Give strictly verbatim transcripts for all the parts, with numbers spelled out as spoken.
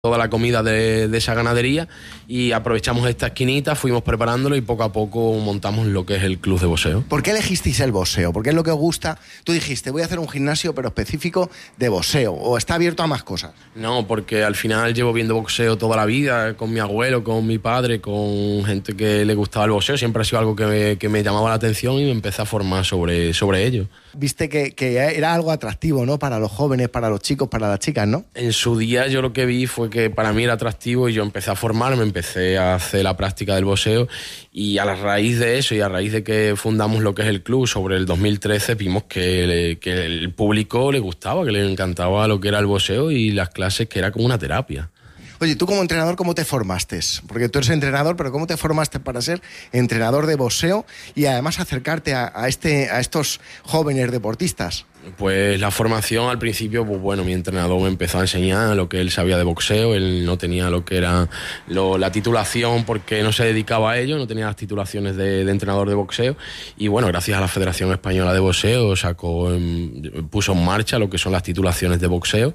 toda la comida de, de esa ganadería y aprovechamos esta esquinita, fuimos preparándolo y poco a poco montamos lo que es el club de boxeo. ¿Por qué elegisteis el boxeo? ¿Por qué es lo que os gusta? Tú dijiste, voy a hacer un gimnasio pero específico de boxeo, ¿o está abierto a más cosas? No, porque al final llevo viendo boxeo toda la vida, con mi abuelo, con mi padre, con gente que le gustaba el boxeo, siempre ha sido algo que me, que me llamaba la atención y me empecé a formar sobre, sobre ello. Viste que, que era algo atractivo, ¿no? Para los jóvenes, para los chicos, para las chicas, ¿no? En su día yo lo que vi fue que para mí era atractivo y yo empecé a formarme, empecé a hacer la práctica del boxeo y a la raíz de eso y a raíz de que fundamos lo que es el club sobre el dos mil trece vimos que, le, que el público le gustaba, que le encantaba lo que era el boxeo y las clases, que era como una terapia. Oye, tú como entrenador, ¿cómo te formaste? Porque tú eres entrenador, pero ¿cómo te formaste para ser entrenador de boxeo y además acercarte a, a, este, a estos jóvenes deportistas? Pues la formación al principio, pues bueno, mi entrenador me empezó a enseñar lo que él sabía de boxeo, él no tenía lo que era lo, la titulación porque no se dedicaba a ello, no tenía las titulaciones de, de entrenador de boxeo y bueno, gracias a la Federación Española de Boxeo sacó, en, puso en marcha lo que son las titulaciones de boxeo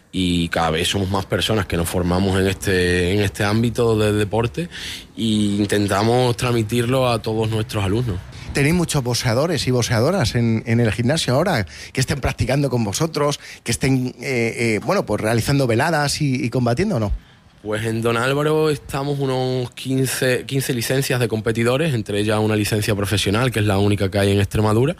y cada vez somos más personas que nos formamos en este, en este ámbito de deporte e intentamos transmitirlo a todos nuestros alumnos. ¿Tenéis muchos boxeadores y boxeadoras en, en el gimnasio ahora que estén practicando con vosotros, que estén eh, eh, bueno, pues realizando veladas y, y combatiendo o no? Pues en Don Álvaro estamos unos quince, quince licencias de competidores, entre ellas una licencia profesional, que es la única que hay en Extremadura,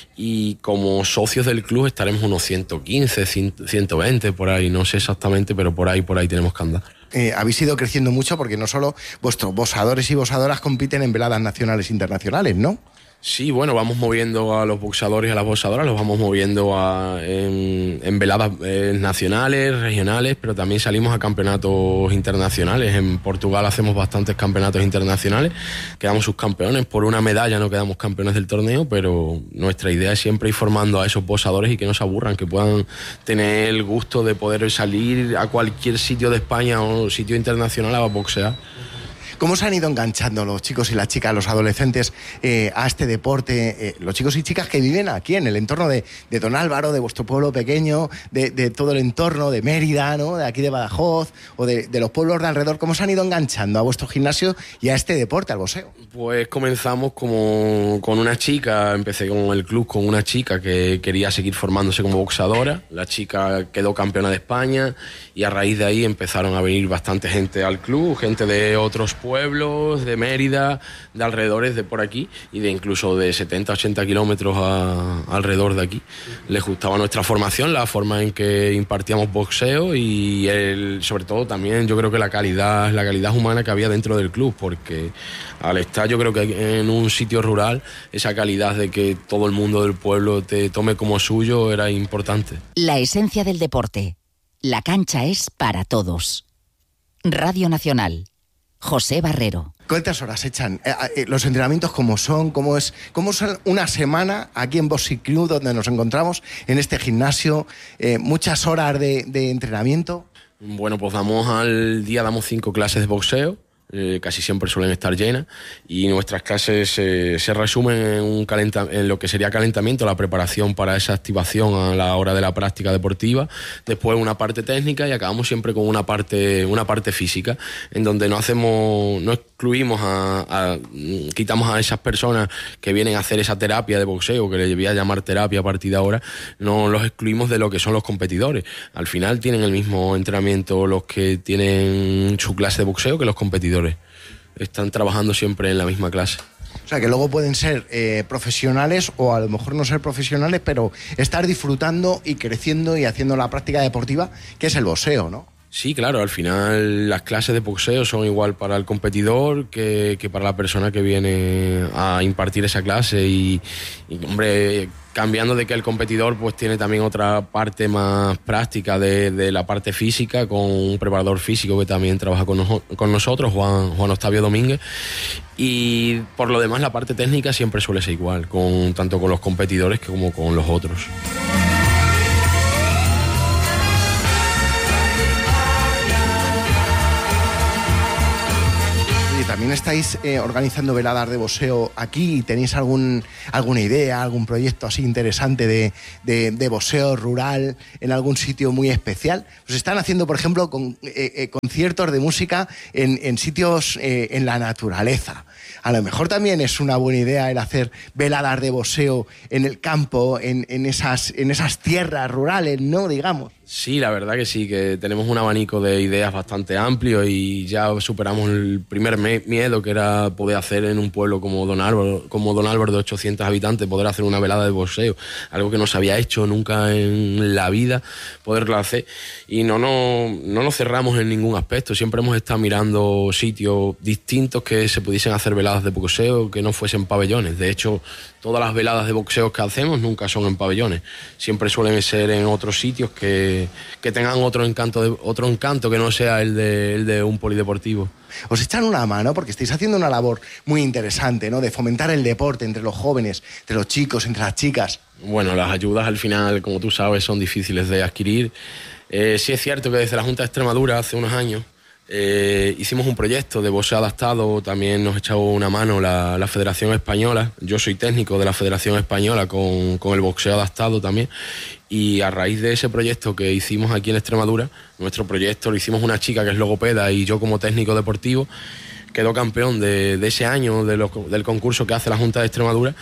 y como socios del club estaremos unos ciento quince, ciento veinte, por ahí, no sé exactamente, pero por ahí, por ahí tenemos que andar. Eh, habéis ido creciendo mucho porque no solo vuestros boxeadores y boxeadoras compiten en veladas nacionales e internacionales, ¿no? Sí, bueno, vamos moviendo a los boxeadores y a las boxeadoras, los vamos moviendo a, en, en veladas eh, nacionales, regionales, pero también salimos a campeonatos internacionales. En Portugal hacemos bastantes campeonatos internacionales, quedamos subcampeones, por una medalla no quedamos campeones del torneo, pero nuestra idea es siempre ir formando a esos boxeadores y que no se aburran, que puedan tener el gusto de poder salir a cualquier sitio de España o sitio internacional a boxear. ¿Cómo se han ido enganchando los chicos y las chicas, los adolescentes, eh, a este deporte? Eh, los chicos y chicas que viven aquí, en el entorno de, de Don Álvaro, de vuestro pueblo pequeño, de, de todo el entorno, de Mérida, ¿no? De aquí de Badajoz, o de, de los pueblos de alrededor. ¿Cómo se han ido enganchando a vuestro gimnasio y a este deporte, al boxeo? Pues comenzamos como con una chica, empecé con el club con una chica que quería seguir formándose como boxeadora. La chica quedó campeona de España y a raíz de ahí empezaron a venir bastante gente al club, gente de otros pueblos, pueblos, de Mérida, de alrededores de por aquí y de incluso de setenta, ochenta kilómetros a, alrededor de aquí. Les gustaba nuestra formación, la forma en que impartíamos boxeo y el, sobre todo también yo creo que la calidad, la calidad humana que había dentro del club, porque al estar yo creo que en un sitio rural, esa calidad de que todo el mundo del pueblo te tome como suyo era importante. La esencia del deporte. La cancha es para todos. Radio Nacional. José Barrero. ¿Cuántas horas echan? Eh, eh, ¿Los entrenamientos cómo son? ¿Cómo es, cómo son una semana aquí en Boxing Club, donde nos encontramos, en este gimnasio? Eh, ¿Muchas horas de, de entrenamiento? Bueno, pues damos al día, damos cinco clases de boxeo. Eh, casi siempre suelen estar llenas y nuestras clases eh, se resumen en, un calenta- en lo que sería calentamiento, la preparación para esa activación a la hora de la práctica deportiva, después una parte técnica y acabamos siempre con una parte, una parte física en donde no hacemos, no excluimos a, a quitamos a esas personas que vienen a hacer esa terapia de boxeo, que le voy a llamar terapia a partir de ahora, no los excluimos de lo que son los competidores. Al final tienen el mismo entrenamiento los que tienen su clase de boxeo que los competidores. Están trabajando siempre en la misma clase. O sea, que luego pueden ser eh, profesionales o a lo mejor no ser profesionales, pero estar disfrutando y creciendo y haciendo la práctica deportiva, que es el boxeo, ¿no? Sí, claro, al final las clases de boxeo son igual para el competidor que, que para la persona que viene a impartir esa clase y, y hombre, cambiando de que el competidor pues tiene también otra parte más práctica de, de la parte física con un preparador físico que también trabaja con, no, con nosotros, Juan, Juan Octavio Domínguez, y por lo demás la parte técnica siempre suele ser igual, con, tanto con los competidores como con los otros. también estáis eh, organizando veladas de boxeo aquí. ¿Tenéis algún, alguna idea, algún proyecto así interesante de, de, de boxeo rural en algún sitio muy especial? Pues están haciendo, por ejemplo, con, eh, eh, conciertos de música en, en sitios eh, en la naturaleza. A lo mejor también es una buena idea el hacer veladas de boxeo en el campo, en, en, esas, en esas tierras rurales, ¿no? Digamos. Sí, la verdad que sí, que tenemos un abanico de ideas bastante amplio y ya superamos el primer me- miedo que era poder hacer en un pueblo como Don Álvaro, como Don Álvaro de ochocientos habitantes, poder hacer una velada de boxeo, algo que no se había hecho nunca en la vida, poderlo hacer. Y no, no, no nos cerramos en ningún aspecto, siempre hemos estado mirando sitios distintos que se pudiesen hacer veladas de boxeo que no fuesen pabellones. De hecho, todas las veladas de boxeo que hacemos nunca son en pabellones, siempre suelen ser en otros sitios que, que tengan otro encanto, de, otro encanto que no sea el de, el de un polideportivo. Os echan una mano porque estáis haciendo una labor muy interesante, ¿no? De fomentar el deporte entre los jóvenes, entre los chicos, entre las chicas. Bueno, las ayudas al final, como tú sabes, son difíciles de adquirir. Eh, sí es cierto que desde la Junta de Extremadura hace unos años Eh, hicimos un proyecto de boxeo adaptado, también nos echó una mano la, la Federación Española. Yo soy técnico de la Federación Española con, con el boxeo adaptado también, y a raíz de ese proyecto que hicimos aquí en Extremadura, nuestro proyecto lo hicimos una chica que es logopeda y yo como técnico deportivo, quedó campeón de, de ese año de lo, del concurso que hace la Junta de Extremadura,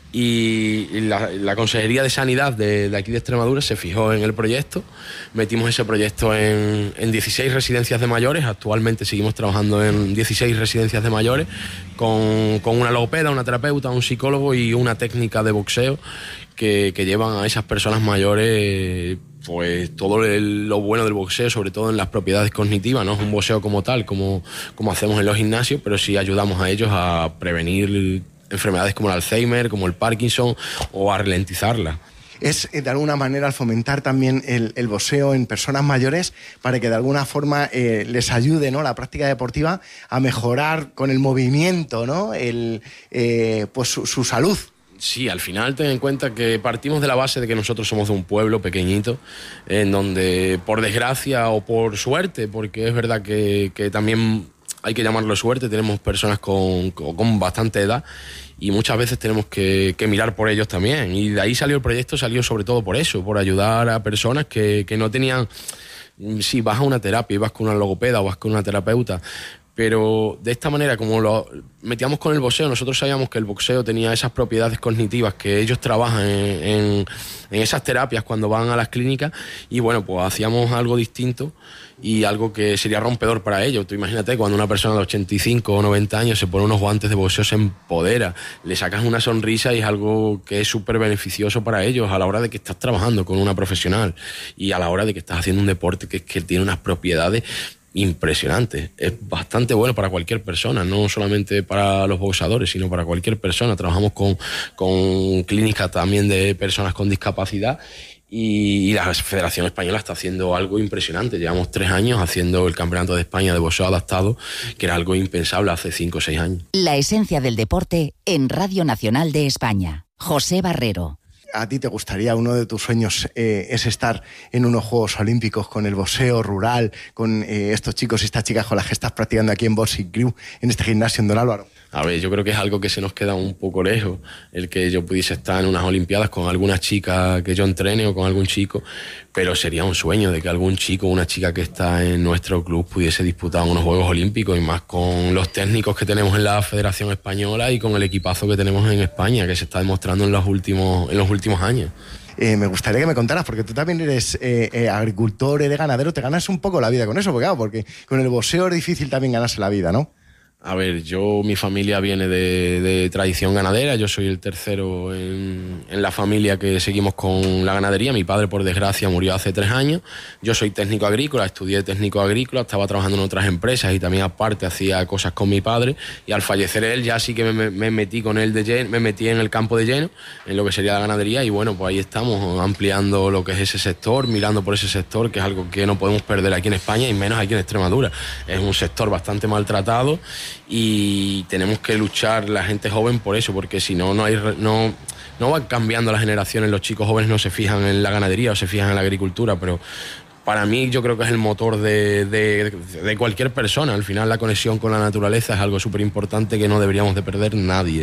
y la, la Consejería de Sanidad de, de aquí de Extremadura se fijó en el proyecto. Metimos ese proyecto en, en dieciséis residencias de mayores. Actualmente seguimos trabajando en dieciséis residencias de mayores con, con una logopeda, una terapeuta, un psicólogo y una técnica de boxeo que, que llevan a esas personas mayores pues todo el, lo bueno del boxeo, sobre todo en las propiedades cognitivas. No es un boxeo como tal, como, como hacemos en los gimnasios, pero sí ayudamos a ellos a prevenir enfermedades como el Alzheimer, como el Parkinson, o a ralentizarla. Es de alguna manera al fomentar también el, el boxeo en personas mayores para que de alguna forma eh, les ayude, ¿no?, la práctica deportiva a mejorar con el movimiento, ¿no?, el, eh, pues su, su salud. Sí, al final ten en cuenta que partimos de la base de que nosotros somos de un pueblo pequeñito, en donde por desgracia o por suerte, porque es verdad que, que también hay que llamarlo suerte, tenemos personas con, con, con bastante edad y muchas veces tenemos que, que mirar por ellos también. Y de ahí salió el proyecto, salió sobre todo por eso, por ayudar a personas que, que no tenían... Si vas a una terapia y vas con una logopeda o vas con una terapeuta, pero de esta manera, como lo metíamos con el boxeo, nosotros sabíamos que el boxeo tenía esas propiedades cognitivas que ellos trabajan en, en, en esas terapias cuando van a las clínicas, y bueno, pues hacíamos algo distinto y algo que sería rompedor para ellos. Tú imagínate cuando una persona de ochenta y cinco o noventa años se pone unos guantes de boxeo, se empodera, le sacas una sonrisa y es algo que es súper beneficioso para ellos a la hora de que estás trabajando con una profesional y a la hora de que estás haciendo un deporte que, que tiene unas propiedades impresionante. Es bastante bueno para cualquier persona, no solamente para los boxeadores, sino para cualquier persona. Trabajamos con, con clínicas también de personas con discapacidad y, y la Federación Española está haciendo algo impresionante. Llevamos tres años haciendo el Campeonato de España de boxeo adaptado, que era algo impensable hace cinco o seis años. La esencia del deporte en Radio Nacional de España. José Barrero. ¿A ti te gustaría, uno de tus sueños eh, es estar en unos Juegos Olímpicos con el boxeo rural, con eh, estos chicos y estas chicas con las que estás practicando aquí en Boxing Crew, en este gimnasio en Don Álvaro? A ver, yo creo que es algo que se nos queda un poco lejos, el que yo pudiese estar en unas Olimpiadas con alguna chica que yo entrene o con algún chico, pero sería un sueño de que algún chico o una chica que está en nuestro club pudiese disputar unos Juegos Olímpicos, y más con los técnicos que tenemos en la Federación Española y con el equipazo que tenemos en España, que se está demostrando en los últimos, en los últimos años. Eh, me gustaría que me contaras, porque tú también eres eh, eh, agricultor, eres ganadero, te ganas un poco la vida con eso, porque claro, porque con el boxeo es difícil también ganarse la vida, ¿no? A ver, yo, mi familia viene de, de tradición ganadera, yo soy el tercero en, en la familia que seguimos con la ganadería. Mi padre, por desgracia, murió hace tres años. Yo soy técnico agrícola, estudié técnico agrícola, estaba trabajando en otras empresas y también aparte hacía cosas con mi padre, y al fallecer él ya sí que me, me metí con él de lleno, me metí en el campo de lleno, en lo que sería la ganadería, y bueno, pues ahí estamos ampliando lo que es ese sector, mirando por ese sector, que es algo que no podemos perder aquí en España y menos aquí en Extremadura. Es un sector bastante maltratado y tenemos que luchar la gente joven por eso, porque si no, no hay no, no van cambiando las generaciones. Los chicos jóvenes no se fijan en la ganadería o se fijan en la agricultura, pero para mí yo creo que es el motor de, de, de cualquier persona. Al final la conexión con la naturaleza es algo súper importante que no deberíamos de perder nadie.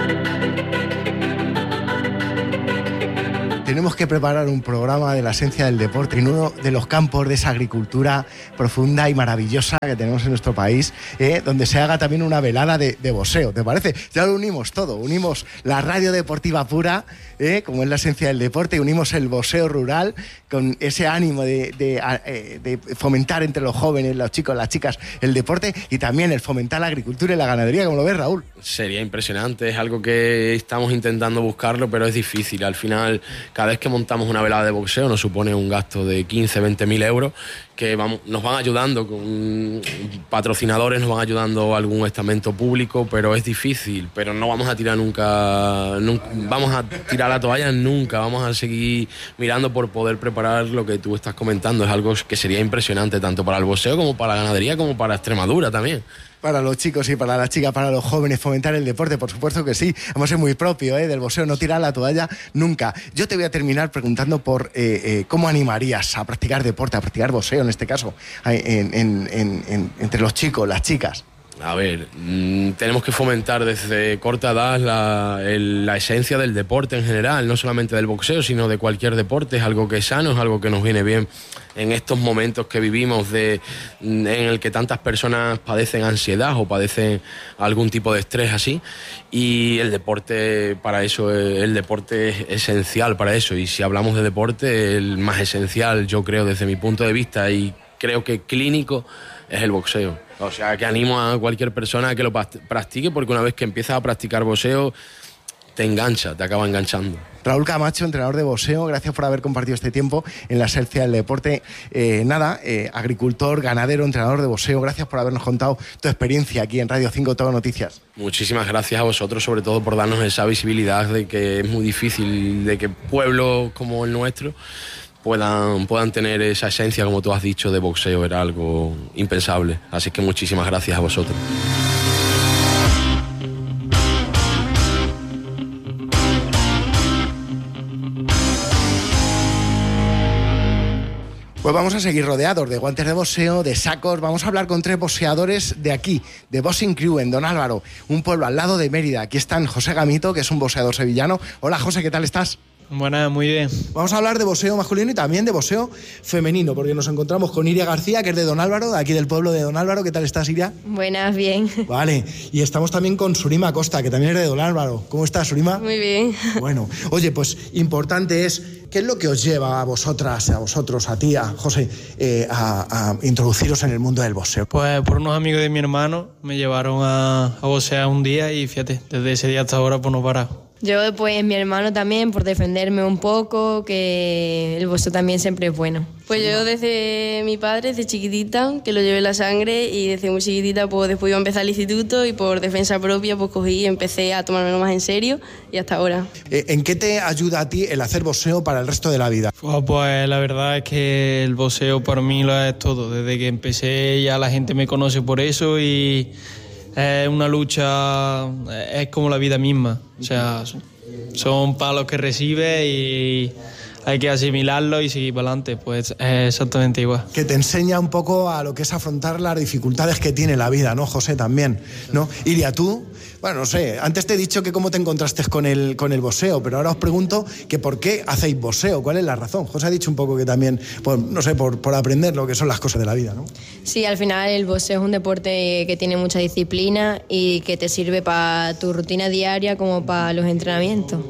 Tenemos que preparar un programa de la esencia del deporte en uno de los campos de esa agricultura profunda y maravillosa que tenemos en nuestro país, eh, donde se haga también una velada de, de boxeo, ¿te parece? Ya lo unimos todo, unimos la radio deportiva pura, eh, como es la esencia del deporte, unimos el boxeo rural con ese ánimo de, de, de fomentar entre los jóvenes, los chicos, las chicas, el deporte y también el fomentar la agricultura y la ganadería, como lo ves, Raúl. Sería impresionante, es algo que estamos intentando buscarlo, pero es difícil. Al final, cada vez que montamos una velada de boxeo nos supone un gasto de quince, veinte mil euros que vamos, nos van ayudando, con patrocinadores, nos van ayudando algún estamento público, pero es difícil, pero no vamos a tirar nunca, nunca, vamos a tirar la toalla nunca, vamos a seguir mirando por poder preparar lo que tú estás comentando. Es algo que sería impresionante tanto para el boxeo como para la ganadería como para Extremadura también. Para los chicos y para las chicas, para los jóvenes, fomentar el deporte, por supuesto que sí. Vamos a ser muy propio ¿eh? del boxeo, no tirar la toalla nunca. Yo te voy a terminar preguntando por eh, eh, cómo animarías a practicar deporte, a practicar boxeo en este caso, en, en, en, en, entre los chicos, las chicas. A ver, mmm, tenemos que fomentar desde corta edad la, el, la esencia del deporte en general, no solamente del boxeo, sino de cualquier deporte. Es algo que es sano, es algo que nos viene bien en estos momentos que vivimos de, en el que tantas personas padecen ansiedad o padecen algún tipo de estrés así, y el deporte para eso, el deporte es esencial para eso. Y si hablamos de deporte, el más esencial, yo creo, desde mi punto de vista, y creo que clínico, es el boxeo. O sea, que animo a cualquier persona a que lo practique, porque una vez que empiezas a practicar boxeo, te engancha, te acaba enganchando. Raúl Camacho, entrenador de boxeo, gracias por haber compartido este tiempo en la esencia del deporte. Eh, nada, eh, agricultor, ganadero, entrenador de boxeo, gracias por habernos contado tu experiencia aquí en Radio cinco Todo Noticias. Muchísimas gracias a vosotros, sobre todo por darnos esa visibilidad de que es muy difícil, de que pueblos como el nuestro puedan, puedan tener esa esencia, como tú has dicho, de boxeo. Era algo impensable. Así que muchísimas gracias a vosotros. Pues vamos a seguir rodeados de guantes de boxeo, de sacos. Vamos a hablar con tres boxeadores de aquí, de Boxing Crew, en Don Álvaro, un pueblo al lado de Mérida. Aquí están José Gamito, que es un boxeador sevillano. Hola, José, ¿qué tal estás? Buenas, muy bien. Vamos a hablar de boxeo masculino y también de boxeo femenino, porque nos encontramos con Iria García, que es de Don Álvaro, de aquí del pueblo de Don Álvaro. ¿Qué tal estás, Iria? Buenas, bien. Vale, y estamos también con Surima Costa, que también es de Don Álvaro. ¿Cómo estás, Surima? Muy bien. Bueno, oye, pues importante es, ¿qué es lo que os lleva a vosotras, a vosotros, a ti, a José, eh, a, a introduciros en el mundo del boxeo? Pues por unos amigos de mi hermano me llevaron a, a boxear un día y fíjate, desde ese día hasta ahora pues no he parado. Yo, pues mi hermano también, por defenderme un poco, que el boxeo también siempre es bueno. Pues yo desde mi padre, desde chiquitita, que lo llevé en la sangre, y desde muy chiquitita pues después iba a empezar el instituto y por defensa propia pues cogí y empecé a tomármelo más en serio y hasta ahora. ¿En qué te ayuda a ti el hacer boxeo para el resto de la vida? Pues, pues la verdad es que el boxeo para mí lo es todo. Desde que empecé ya la gente me conoce por eso y es una lucha, es como la vida misma. O sea, son palos que recibes y hay que asimilarlo y seguir para adelante. Pues es exactamente igual. Que te enseña un poco a lo que es afrontar las dificultades que tiene la vida, ¿no, José? También, ¿no? Iria, tú, bueno, no sé, antes te he dicho que cómo te encontraste con el, con el boxeo, pero ahora os pregunto que por qué hacéis boxeo, ¿cuál es la razón? José ha dicho un poco que también, pues, no sé, por, por aprender lo que son las cosas de la vida, ¿no? Sí, al final el boxeo es un deporte que tiene mucha disciplina y que te sirve para tu rutina diaria como para los entrenamientos.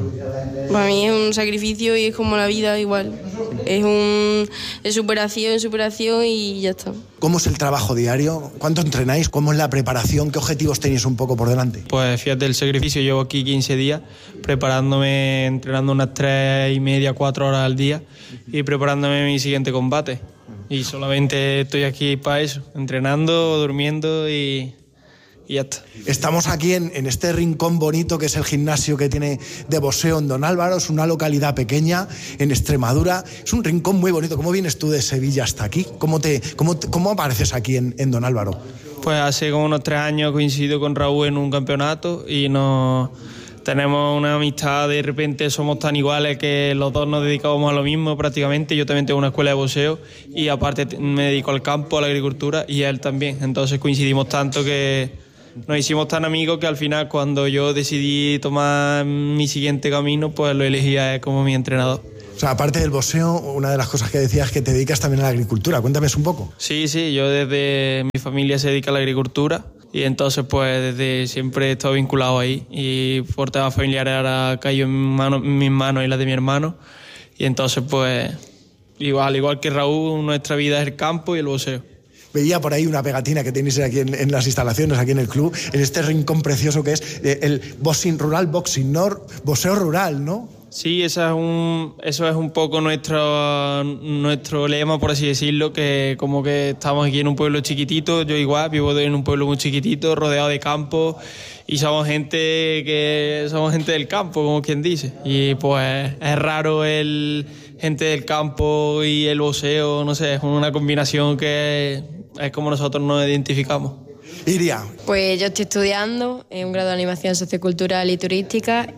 Para mí es un sacrificio y es como la vida igual. Es un es superación, superación y ya está. ¿Cómo es el trabajo diario? ¿Cuánto entrenáis? ¿Cómo es la preparación? ¿Qué objetivos tenéis un poco por delante? Pues fíjate, el sacrificio, llevo aquí quince días preparándome, entrenando unas tres y media, cuatro horas al día y preparándome mi siguiente combate. Y solamente estoy aquí para eso, entrenando, durmiendo y... y ya está. Estamos aquí en, en este rincón bonito que es el gimnasio que tiene de boxeo en Don Álvaro. Es una localidad pequeña en Extremadura. Es un rincón muy bonito. ¿Cómo vienes tú de Sevilla hasta aquí? ¿Cómo, te, cómo, te, cómo apareces aquí en, en Don Álvaro? Pues hace como unos tres años coincido con Raúl en un campeonato y nos, tenemos una amistad, de repente somos tan iguales que los dos nos dedicamos a lo mismo prácticamente. Yo también tengo una escuela de boxeo y aparte me dedico al campo, a la agricultura, y él también. Entonces coincidimos tanto que nos hicimos tan amigos que al final, cuando yo decidí tomar mi siguiente camino, pues lo elegí a él como mi entrenador. O sea, aparte del boxeo, una de las cosas que decías es que te dedicas también a la agricultura. Cuéntame un poco. Sí, sí, yo desde mi familia se dedica a la agricultura y entonces pues desde siempre he estado vinculado ahí, y por temas familiares ahora cayó en, mano, en mis manos y las de mi hermano, y entonces pues igual, al igual que Raúl, nuestra vida es el campo y el boxeo. Veía por ahí una pegatina que tenéis aquí en, en las instalaciones, aquí en el club, en este rincón precioso que es eh, el boxing rural, boxing, ¿no? Boxeo rural, ¿no? Sí, eso es un, eso es un poco nuestro, nuestro lema, por así decirlo, que como que estamos aquí en un pueblo chiquitito, yo igual vivo en un pueblo muy chiquitito, rodeado de campo, y somos gente que somos gente del campo, como quien dice, y pues es raro el gente del campo y el boxeo, no sé, es una combinación que es como nosotros nos identificamos. Iria. Pues yo estoy estudiando en un grado de animación sociocultural y turística,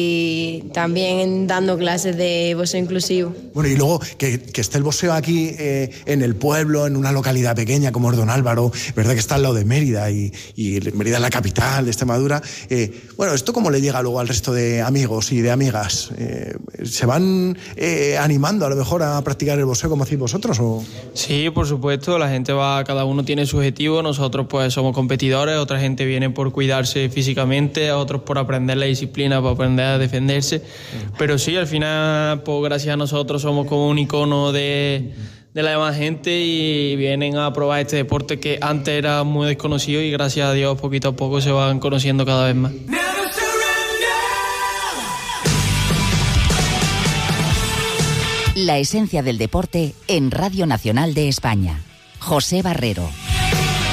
y también dando clases de boxeo inclusivo. Bueno, y luego que, que esté el boxeo aquí eh, en el pueblo, en una localidad pequeña como es Don Álvaro, verdad que está al lado de Mérida, y, y Mérida es la capital de Extremadura. Eh, bueno, ¿esto cómo le llega luego al resto de amigos y de amigas? Eh, ¿Se van eh, animando a lo mejor a practicar el boxeo como hacéis vosotros? ¿O? Sí, por supuesto, la gente va, cada uno tiene su objetivo, nosotros pues somos competidores, otra gente viene por cuidarse físicamente, otros por aprender la disciplina, por aprender a defenderse, pero sí, al final, pues gracias a nosotros somos como un icono de, de la demás gente, y vienen a probar este deporte que antes era muy desconocido, y gracias a Dios poquito a poco se van conociendo cada vez más. La esencia del deporte en Radio Nacional de España. José Barrero.